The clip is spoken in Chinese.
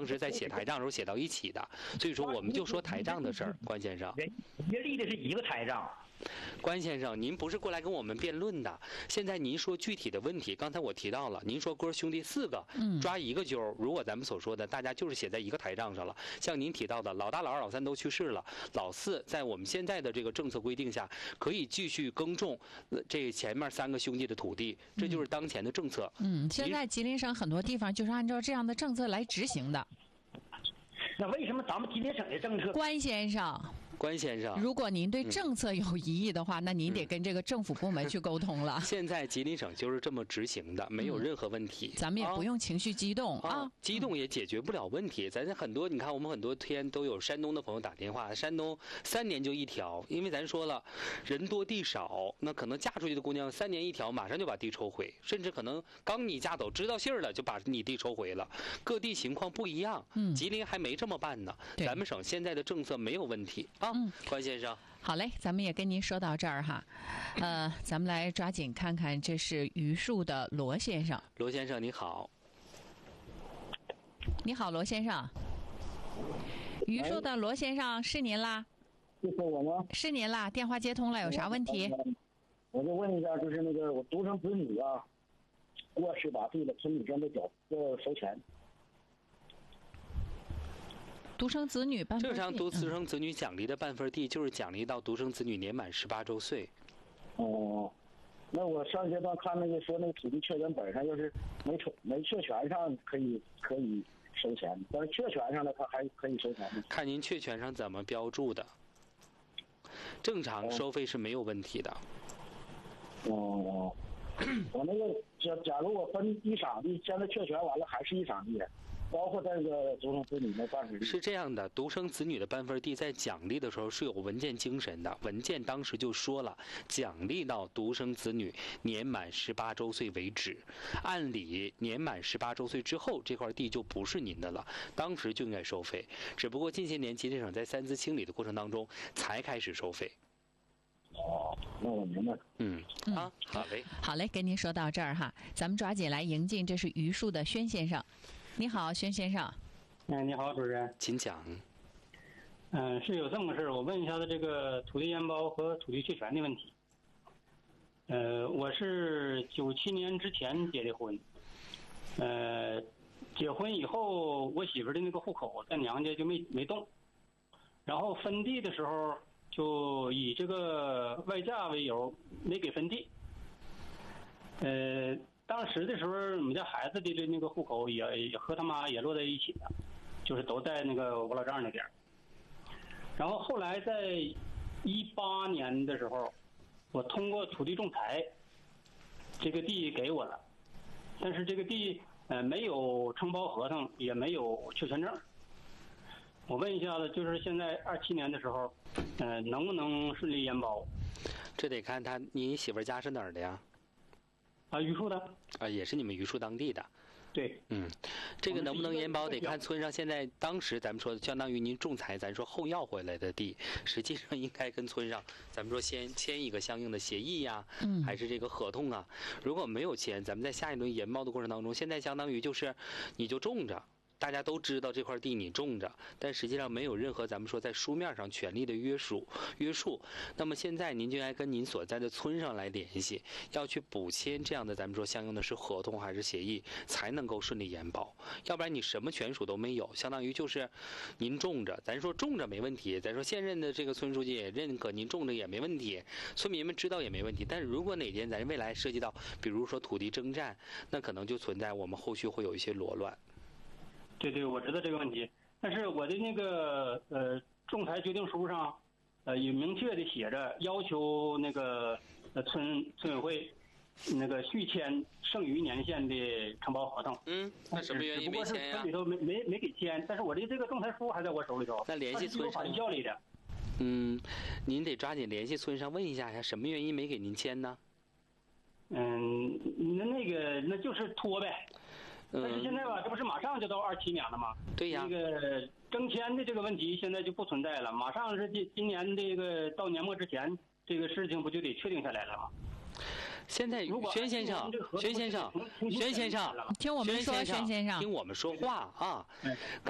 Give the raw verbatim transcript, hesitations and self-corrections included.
当时在写台账的时候写到一起的，所以说我们就说台账的事儿，关先生。 人家立的是一个台账。 关先生，您不是过来跟我们辩论的。现在您说具体的问题，刚才我提到了，您说哥兄弟四个抓一个阄，如果咱们所说的，大家就是写在一个台账上了。像您提到的，老大、老二、老三都去世了，老四在我们现在的这个政策规定下，可以继续耕种这前面三个兄弟的土地，这就是当前的政策。 嗯，现在吉林省很多地方就是按照这样的政策来执行的。 那为什么咱们吉林省的政策？ 关先生。 关先生， 如果您对政策有疑义的话，嗯、那您得跟这个政府部门去沟通了。 现在吉林省就是这么执行的，没有任何问题。 嗯、咱们也不用情绪激动 啊, 啊，激动也解决不了问题。咱很多，你看我们很多天都有山东的朋友打电话，山东三年就一条，因为咱说了，人多地少，那可能嫁出去的姑娘三年一条，马上就把地抽回，甚至可能刚你嫁走知道信儿了，就把你地抽回了。各地情况不一样，嗯，吉林还没这么办呢。咱们省现在的政策没有问题啊，嗯、关先生。 好嘞，咱们也跟您说到这儿哈，呃，咱们来抓紧看看，这是榆树的罗先生。 罗先生你好。 你好，罗先生。榆树的罗先生是您啦？ 就是我吗？ 是您啦，电话接通了，有啥问题？ 我就问一下，就是那个我独生子女啊，过十八岁了，村里边的缴要收钱。 独生子女办正常独独生子女奖励的半份地，就是奖励到独生子女年满十八周岁。 哦，那我上阶段看那个说那个土地确权本上要是没确没确权上可以可以收钱，但是确权上的他还可以收钱吗？ 看您确权上怎么标注的，正常收费是没有问题的。 哦哦，我那个假假如我分一场地，现在确权完了还是一场地。包括这个独生子女的半份地是这样的，独生子女的半份地在奖励的时候是有文件精神的，文件当时就说了，奖励到独生子女年满十八周岁为止。按理年满十八周岁之后，这块地就不是您的了，当时就应该收费。只不过近些年吉林省在三资清理的过程当中才开始收费。 哦，那我明白了。 嗯啊，好嘞， 好嘞，跟您说到这儿哈，咱们抓紧来迎进，这是榆树的宣先生。你好，宣先生。 嗯，你好，主任， 请讲。 嗯，是有这么个事儿，我问一下子这个土地延包和土地确权的问题。呃，我是九七年之前结的婚，呃，结婚以后，我媳妇儿的那个户口在娘家就没没动，然后分地的时候就以这个外嫁为由没给分地，呃。当时的时候，我们家孩子的那个户口也也和他妈也落在一起了，就是都在那个我老丈人那边。然后后来在一八年的时候，我通过土地仲裁，这个地给我了，但是这个地呃没有承包合同，也没有确权证。我问一下子，就是现在二七年的时候，呃，能不能顺利延包？ 这得看他，你媳妇家是哪儿的呀？ 啊，榆树的啊，也是你们榆树当地的。 对， 嗯，这个能不能延包得看村上现在当时咱们说的，相当于您仲裁，咱说后要回来的地，实际上应该跟村上，咱们说先签一个相应的协议呀、啊，嗯，还是这个合同啊？如果没有签，咱们在下一轮延包的过程当中，现在相当于就是你就种着。大家都知道这块地你种着，但实际上没有任何咱们说在书面上权利的约束约束。那么现在您就应该跟您所在的村上来联系，要去补签这样的咱们说相应的是合同还是协议，才能够顺利延包。要不然你什么权属都没有，相当于就是您种着，咱说种着没问题，咱说现任的这个村书记也认可您种着也没问题，村民们知道也没问题。但是如果哪天咱未来涉及到比如说土地征战，那可能就存在我们后续会有一些罗乱。 对对，我知道这个问题，但是我的那个呃仲裁决定书上，呃有明确的写着要求那个呃村村委会那个续签剩余年限的承包合同。 嗯，那什么原因没签呀？ 村里头没没没给签，但是我的这个仲裁书还在我手里头。 那联系村上。 法律效力的。 嗯，您得抓紧联系村上问一下呀，什么原因没给您签呢？ 嗯，那那个那就是拖呗。但是现在吧，这不是马上就到二七年了吗？ 对呀。 那个征签的这个问题现在就不存在了，马上是今今年这个到年末之前，这个事情不就得确定下来了吗？ 现在宣先生，宣先生，宣先生， 听我们说，宣先生， 听我们说话啊。